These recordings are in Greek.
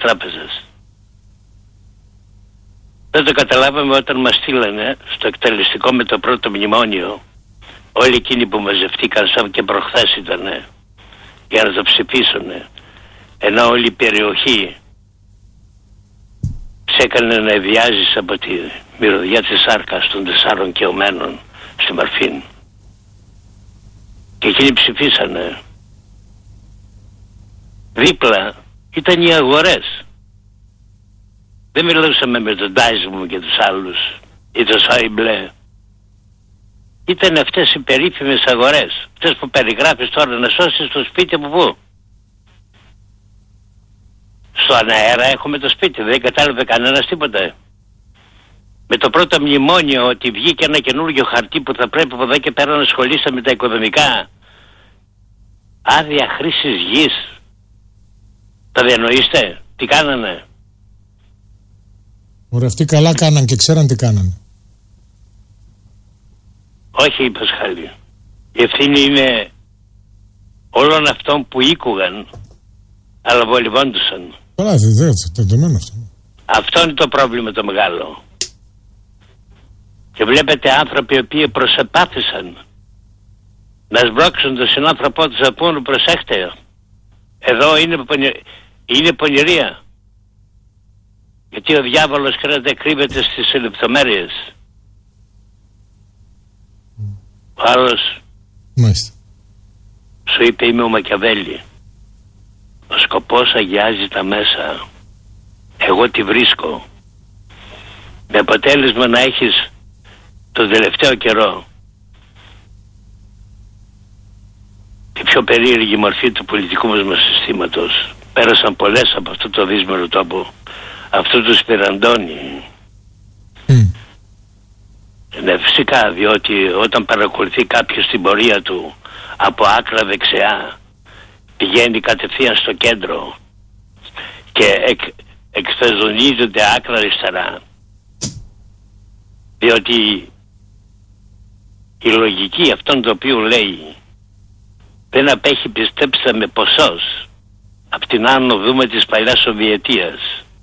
τράπεζας. Δεν το καταλάβαμε όταν μας στείλανε στο εκτελεστικό με το πρώτο μνημόνιο, όλοι εκείνοι που μαζευτήκαν, σαν και προχθές ήτανε, για να το ψηφίσουνε, ενώ όλη η περιοχή ψέκανε να εδιάζεις από τη μυρωδιά της σάρκας των 4 κεωμένων στη Μαρφίν. Και εκείνοι ψηφίσανε. Δίπλα ήταν οι αγορές. Δεν μιλούσαμε με τον Ντάισμου και τους άλλους ή τον Σόιμπλε. Ήταν αυτές οι περίφημες αγορές, αυτές που περιγράφεις τώρα, να σώσεις το σπίτι από πού? Στον αέρα έχουμε το σπίτι, δεν κατάλαβε κανένας τίποτα. Με το πρώτο μνημόνιο ότι βγήκε ένα καινούργιο χαρτί που θα πρέπει από εδώ και πέρα να ασχολείσαι με τα οικοδομικά. Άδεια χρήσης γης. Τα διανοείστε? Τι κάνανε? Ωραία, αυτοί καλά κάναν και ξέραν τι κάνανε. Όχι, Πασχάλη. Η ευθύνη είναι όλων αυτών που ήκουγαν, αλλά βολευόντουσαν. Καλά, δεν δεδομένο αυτό. Αυτό είναι το πρόβλημα το μεγάλο. Και βλέπετε άνθρωποι οι οποίοι προσεπάθησαν να σμπρώξουν τον συνάνθρωπό τους, να πούνε προσέχτε, εδώ είναι πονηρία. Γιατί ο διάβολος κρύβεται στις λεπτομέρειες. Ο άλλος σου είπε είμαι ο Μακιαβέλη. Ο σκοπός αγιάζει τα μέσα. Εγώ τη βρίσκω. Με αποτέλεσμα να έχεις τον τελευταίο καιρό τη πιο περίεργη μορφή του πολιτικού μας συστήματος. Πέρασαν πολλές από αυτό το δύσμερο τόπο, αυτού του Σπυραντώνη. Ναι, φυσικά, διότι όταν παρακολουθεί κάποιος την πορεία του από άκρα δεξιά, πηγαίνει κατευθείαν στο κέντρο και εκθεζονίζονται άκρα αριστερά, διότι η λογική αυτών το οποίο λέει δεν απέχει, πιστέψτε με, ποσός από την άνω δούμε της παλιάς Σοβιετίας.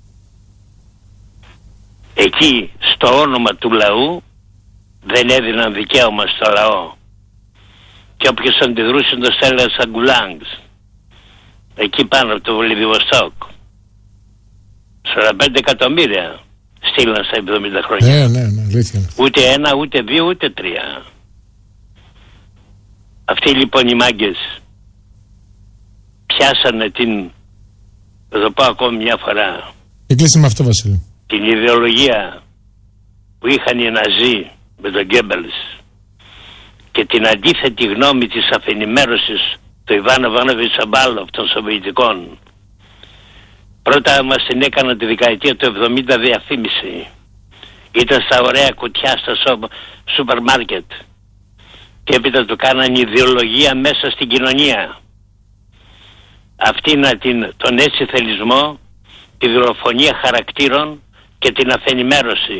Εκεί στο όνομα του λαού δεν έδιναν δικαίωμα στο λαό και όποιος αντιδρούσε το στέλναν σαν γκουλάγς εκεί πάνω από το Βλιδιβοστόκ. 45 εκατομμύρια στείλαν στα 70 χρόνια. Ναι, αλήθεια. Ούτε 1, ούτε 2, ούτε 3. Αυτοί λοιπόν οι μάγκες πιάσανε θα το πω ακόμη μια φορά, και κλείσει με αυτό, Βασίλη, την ιδεολογία που είχαν οι Ναζί με τον Γκέμπελς και την αντίθετη γνώμη της αφενημέρωσης του Ιβάν Ιβάνοβιτς Σαμπάλοφ των Σοβιετικών. Πρώτα μας την έκαναν τη δεκαετία του 70 διαφήμιση. Ήταν στα ωραία κουτιά στα σούπερ μάρκετ. Και έπειτα του κάναν ιδεολογία μέσα στην κοινωνία. Αυτή τον έτσι θελισμό, τη δολοφονία χαρακτήρων και την αφενημέρωση.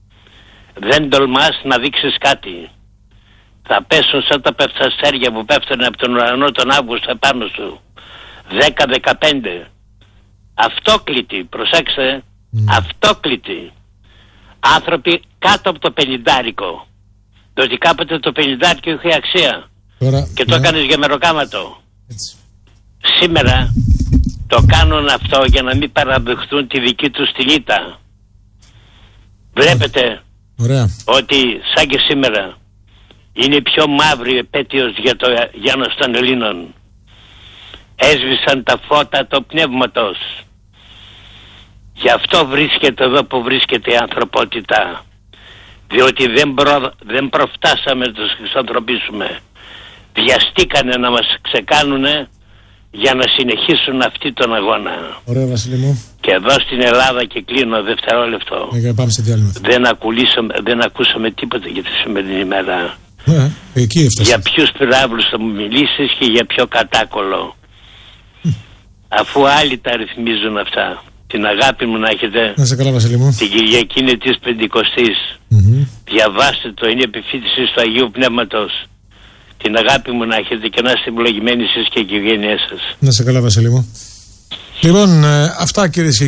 Δεν τολμάς να δείξεις κάτι. Θα πέσουν σαν τα πεφταστέρια που πέφτουν από τον ουρανό τον Αύγουστο επάνω σου. 10-15. Αυτόκλητοι, προσέξτε, αυτόκλητοι. Άνθρωποι κάτω από το 50. Διότι κάποτε το 50 είχε αξία. Τώρα, και το έκανες για μεροκάματο. Έτσι. Σήμερα το κάνουν αυτό για να μην παραδεχτούν τη δική τους την ήττα. Βλέπετε ότι σαν και σήμερα είναι η πιο μαύρη επέτειος για το γένος των Ελλήνων. Έσβησαν τα φώτα του πνεύματος. Γι' αυτό βρίσκεται εδώ που βρίσκεται η ανθρωπότητα. Διότι δεν προφτάσαμε να τους εξανθρωπίσουμε. Βιαστήκανε να μας ξεκάνουνε για να συνεχίσουν αυτή τον αγώνα. Ωραία, Βασίλη μου. Και εδώ στην Ελλάδα, και κλείνω δευτερόλεπτο, πάμε σε διάλειμμα. δεν ακούσαμε τίποτα για τη σημερινή ημέρα. Εκεί έφτασε. Για ποιους πυράβλους θα μου μιλήσεις και για ποιο κατάκολο. Αφού άλλοι τα ρυθμίζουν αυτά. Την αγάπη μου να έχετε. Να σε καλά, Βασίλη μου. Την Κυριακή είναι της Πεντηκοστής. Διαβάστε το, είναι επιφύτηση του Αγίου Πνεύματος. Την αγάπη μου να έχετε και να είστε ευλογημένοι εσείς και η οικογένειά σας. Να σε καλά, Βασίλη μου. Λοιπόν, αυτά, κυρίες και